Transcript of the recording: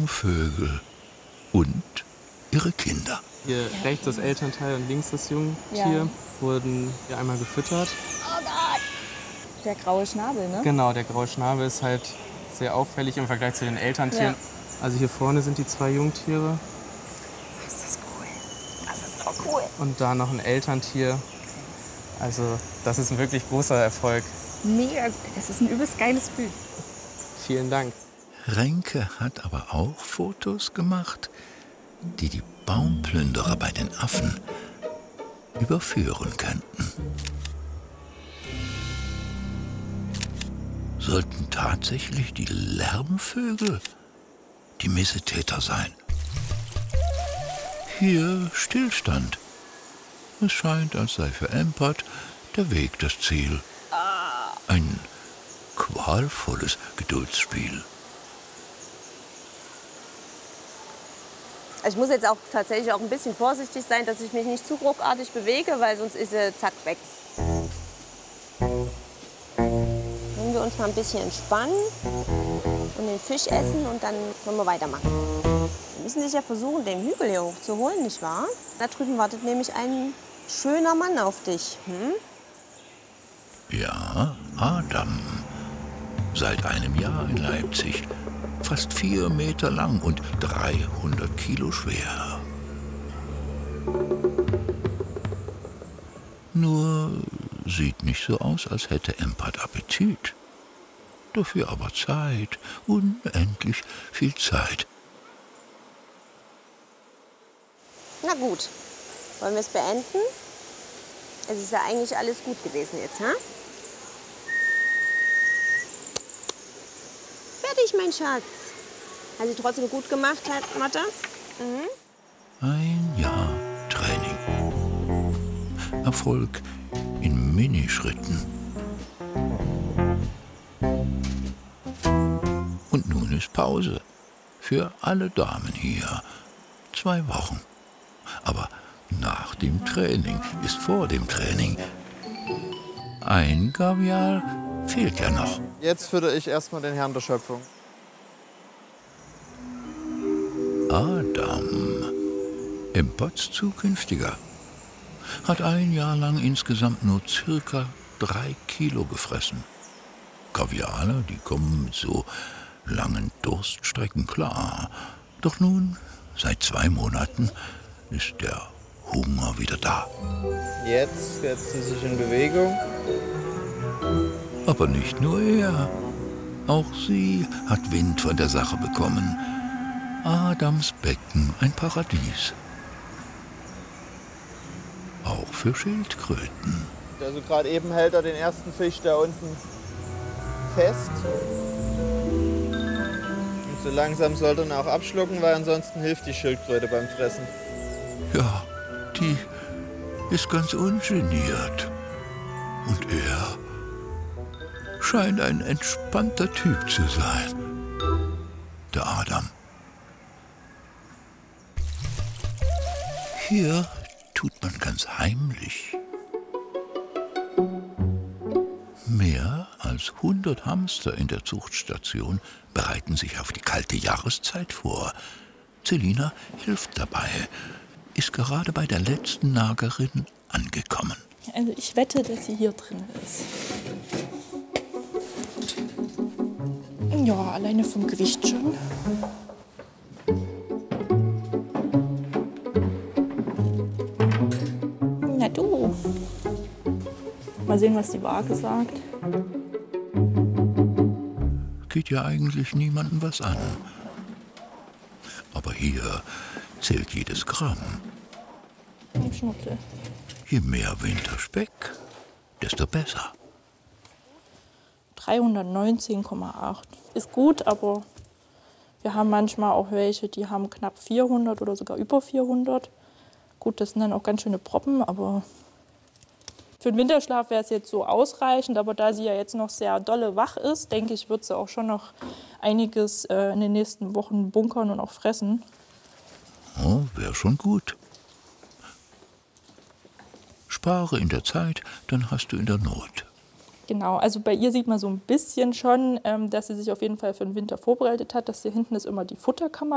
Jungvögel und ihre Kinder. Hier rechts das Elternteil und links das Jungtier Ja. wurden hier einmal gefüttert. Oh Gott! Der graue Schnabel, ne? Genau, der graue Schnabel ist halt sehr auffällig im Vergleich zu den Elterntieren. Ja. Also hier vorne sind die 2 Jungtiere Das ist cool. Das ist so cool. und da noch ein Elterntier. Also das ist ein wirklich großer Erfolg. Mega. Das ist ein übelst geiles Bild. Vielen Dank. Renke hat aber auch Fotos gemacht, die die Baumplünderer bei den Affen überführen könnten. Sollten tatsächlich die Lärmvögel die Missetäter sein? Hier Stillstand. Es scheint, als sei für Empert der Weg das Ziel. Ein qualvolles Geduldsspiel. Ich muss jetzt auch tatsächlich auch ein bisschen vorsichtig sein, dass ich mich nicht zu ruckartig bewege, weil sonst ist sie zack weg. Wenn wir uns mal ein bisschen entspannen und den Fisch essen und dann können wir weitermachen. Wir müssen sicher versuchen, den Hügel hier hochzuholen, nicht wahr? Da drüben wartet nämlich ein schöner Mann auf dich. Ja, Adam. Seit einem Jahr in Leipzig. Fast 4 Meter lang und 300 Kilo schwer. Nur sieht nicht so aus, als hätte Empert Appetit. Dafür aber Zeit, unendlich viel Zeit. Na gut, wollen wir es beenden? Es ist ja eigentlich alles gut gewesen jetzt, ha? Fertig, mein Schatz. Hast du trotzdem gut gemacht, Mathe? Ein Jahr Training. Erfolg in Minischritten. Und nun ist Pause. Für alle Damen hier. 2 Wochen. Aber nach dem Training ist vor dem Training. Ein Gavial fehlt ja noch. Jetzt fütter ich erstmal den Herrn der Schöpfung. Adam, Emperts Zukünftiger, hat ein Jahr lang insgesamt nur circa 3 Kilo gefressen. Gaviale, die kommen mit so langen Durststrecken klar. Doch nun, seit 2 Monaten, ist der Hunger wieder da. Jetzt setzt sie sich in Bewegung. Aber nicht nur er. Auch sie hat Wind von der Sache bekommen. Adams Becken, ein Paradies. Auch für Schildkröten. Also gerade eben hält er den ersten Fisch da unten fest. Und so langsam sollte er ihn auch abschlucken, weil ansonsten hilft die Schildkröte beim Fressen. Ja, die ist ganz ungeniert. Und er scheint ein entspannter Typ zu sein. Der Adam. Hier tut man ganz heimlich. Mehr als 100 Hamster in der Zuchtstation bereiten sich auf die kalte Jahreszeit vor. Celina hilft dabei, ist gerade bei der letzten Nagerin angekommen. Also ich wette, dass sie hier drin ist. Ja, alleine vom Gewicht schon. Na du. Mal sehen, was die Waage sagt. Geht ja eigentlich niemandem was an. Aber hier zählt jedes Gramm. Im Schnurzel. Je mehr Winterspeck, desto besser. 319,8. Ist gut, aber wir haben manchmal auch welche, die haben knapp 400 oder sogar über 400. Gut, das sind dann auch ganz schöne Proppen, aber für den Winterschlaf wäre es jetzt so ausreichend. Aber da sie ja jetzt noch sehr dolle wach ist, denke ich, wird sie auch schon noch einiges in den nächsten Wochen bunkern und auch fressen. Oh, wäre schon gut. Spare in der Zeit, dann hast du in der Not. Genau, also bei ihr sieht man so ein bisschen schon, dass sie sich auf jeden Fall für den Winter vorbereitet hat. Das hier hinten ist immer die Futterkammer.